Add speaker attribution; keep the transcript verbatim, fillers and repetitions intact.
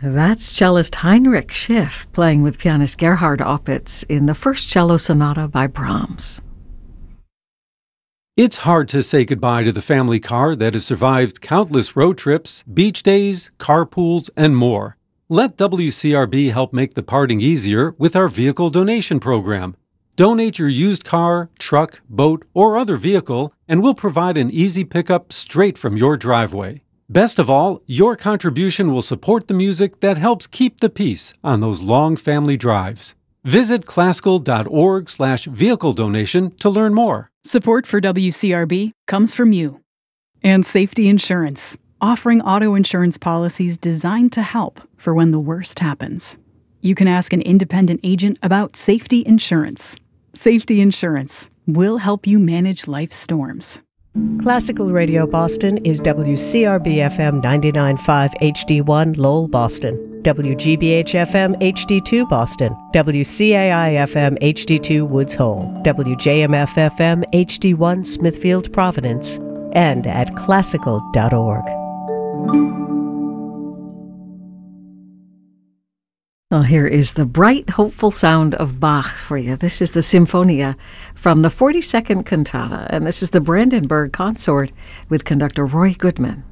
Speaker 1: That's cellist Heinrich Schiff playing with pianist Gerhard Opitz in the First Cello Sonata by Brahms.
Speaker 2: It's hard to say goodbye to the family car that has survived countless road trips, beach days, carpools, and more. Let W C R B help make the parting easier with our vehicle donation program. Donate your used car, truck, boat, or other vehicle, and we'll provide an easy pickup straight from your driveway. Best of all, your contribution will support the music that helps keep the peace on those long family drives. Visit classical.org slash vehicle donation to learn more.
Speaker 3: Support for W C R B comes from you. And Safety Insurance, offering auto insurance policies designed to help for when the worst happens. You can ask an independent agent about Safety Insurance. Safety Insurance will help you manage life's storms.
Speaker 4: Classical Radio Boston is W C R B F M ninety-nine point five H D one Lowell, Boston, W G B H F M H D two Boston, W C A I F M H D two Woods Hole, W J M F F M H D one Smithfield, Providence, and at classical dot org.
Speaker 1: Well, here is the bright, hopeful sound of Bach for you. This is the Symphonia from the forty-second Cantata, and this is the Brandenburg Consort with conductor Roy Goodman.